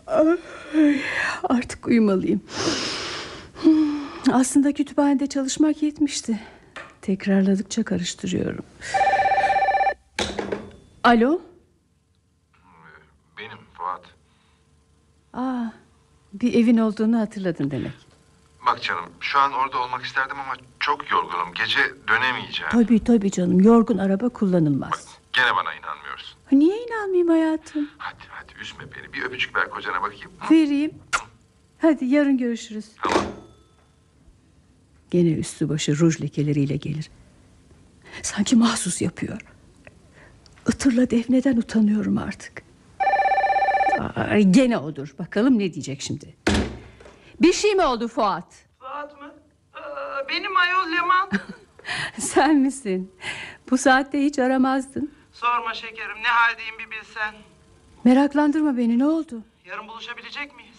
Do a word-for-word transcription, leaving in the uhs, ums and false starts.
Ay, artık uyumalıyım. Aslında kütüphanede çalışmak yetmişti. Tekrarladıkça karıştırıyorum. Alo? Benim Fuat. Aa, bir evin olduğunu hatırladın demek. Bak canım, şu an orada olmak isterdim ama çok yorgunum. Gece dönemeyeceğim. Tabii tabii canım, yorgun araba kullanılmaz. Bak, gene bana inanmıyorsun. Niye inanmayayım hayatım? Hadi hadi üzme beni. Bir öpücük ver kocana bakayım. Hı? Vereyim. Hadi yarın görüşürüz. Tamam. Gene üstü başı ruj lekeleriyle gelir. Sanki mahsus yapıyor. Itırla Defne'den utanıyorum artık. Aa, gene odur. Bakalım ne diyecek şimdi. Bir şey mi oldu Fuat? Fuat mı? Ee, benim ayol Leman. Sen misin? Bu saatte hiç aramazdın. Sorma şekerim, ne haldeyim bir bilsen. Meraklandırma beni, ne oldu? Yarın buluşabilecek miyiz?